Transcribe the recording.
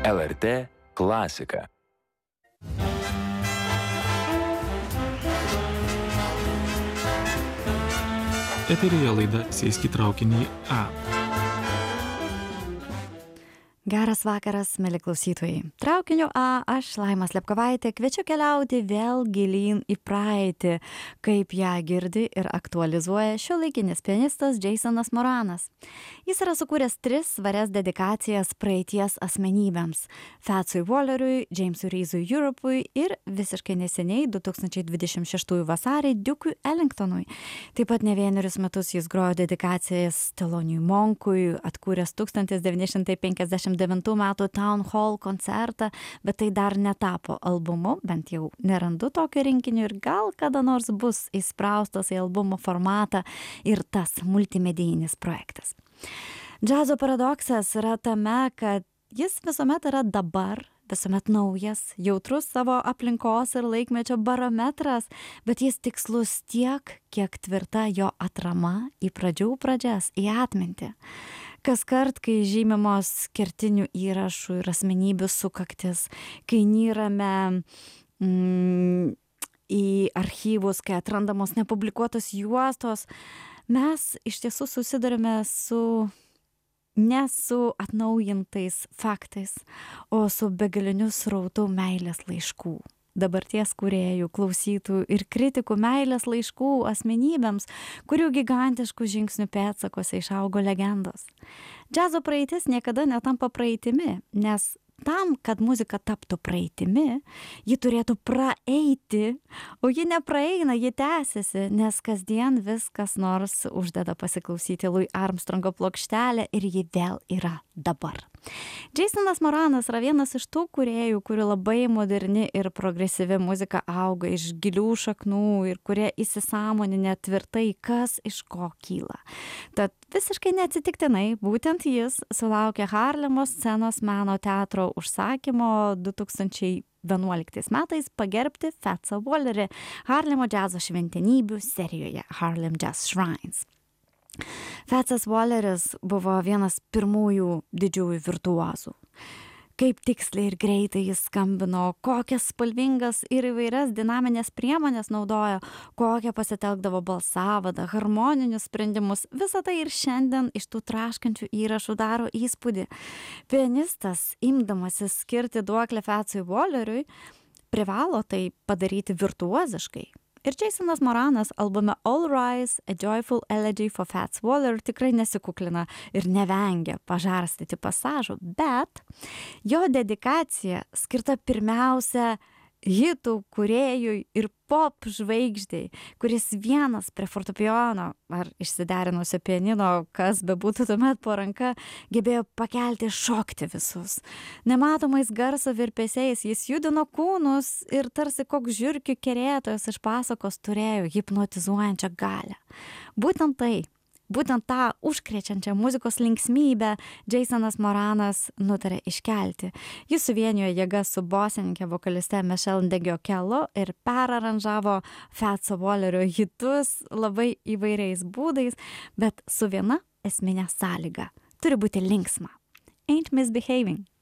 LRT klasika. Eteryje laida Sėsk į traukinį A. Geras vakaras, mėly klausytojai. Traukiniu A, aš Laima Slepkovaitė kviečiu keliauti vėl gilyn į praeitį, kaip ją girdi ir aktualizuoja šiuolaikinis pianistas Jasonas Moranas. Jis yra sukūręs 3 svarias dedikacijas praeities asmenybėms – Fatsui Walleriui, Jamesui Reesui Europui ir visiškai neseniai 2026 vasarį Duke'ui Ellingtonui. Taip pat ne vienerius metus jis grojo dedikacijas Theloniui Monkui, atkūręs 1959 metų Town Hall koncertą, bet tai dar netapo albumu, bent jau nerandu tokio rinkinio ir gal kada nors bus įspraustas į albumo formatą ir tas multimedijinis projektas. Džiazo paradoksas yra tame, kad jis visuomet yra dabar, visuomet naujas, jautrus savo aplinkos ir laikmečio barometras, bet jis tikslus tiek, kiek tvirta jo atrama į pradžias, į atmintį. Kaskart, kai žymimos kertinių įrašų ir asmenybių sukaktis, kai nyrame į archyvus, kai atrandamos nepublikuotos juostos, mes iš tiesų susidurime ne su atnaujintais faktais, o su begaliniu srautu meilės laiškų. Dabarties kūrėjų, klausytų ir kritikų meilės laiškų asmenybėms, kurių gigantiškų žingsnių pėdsakose išaugo legendos. Džiazo praeitis niekada netampa praeitimi, nes tam, kad muzika taptų praeitimi, ji turėtų praeiti, o ji nepraeina, ji tęsiasi, nes kasdien vis kas nors uždeda pasiklausyti Louis Armstrongo plokštelę ir ji vėl yra dabar. Jasonas Moranas yra vienas iš tų kūrėjų, kurių labai moderni ir progresyvi muzika auga iš gilių šaknų ir kurie įsisąmoninę tvirtai, kas iš ko kyla. Tad visiškai neatsitiktinai, būtent jis sulaukė Harlemo scenos meno teatro užsakymo 2011 metais pagerbti Fatsą Wallerį Harlemo džiazo šventenybių serijoje Harlem Jazz Shrines. Fatsas Walleris buvo vienas pirmųjų didžiųjų virtuozų. Kaip tiksliai ir greitai jis skambino, kokias spalvingas ir įvairias dinaminės priemonės naudojo, kokią pasitelkdavo balsavadą, harmoninius sprendimus, visą tai ir šiandien iš tų traškančių įrašų daro įspūdį. Pianistas, imdamasis skirti duoklę Fatsui Walleriui, privalo tai padaryti virtuoziškai. Ir Jasonas Moranas albume All Rise, A Joyful Elegy for Fats Waller tikrai nesikuklina ir nevengia pažarstyti pasažų, bet jo dedikacija skirta pirmiausia hitų kūrėjui ir pop žvaigždei, kuris vienas prie fortepijono ar išsiderinusio pianino, kas bebūtų tuomet po ranka, gebėjo pakelti, šokti visus. Nematomais garso virpesiais jis judino kūnus ir tarsi koks žiurkių kerėtojas iš pasakos turėjo hipnotizuojančią galią. Būtent tą užkrečiančią muzikos linksmybę Jasonas Moranas nutarė iškelti. Jis suvienijo jėgas su bosininkė vokaliste Michelle Degiokelo ir peraranžavo Fatso Wallerio hitus labai įvairiais būdais, bet su viena esminė sąlyga. Turi būti linksma. Ain't Misbehaving.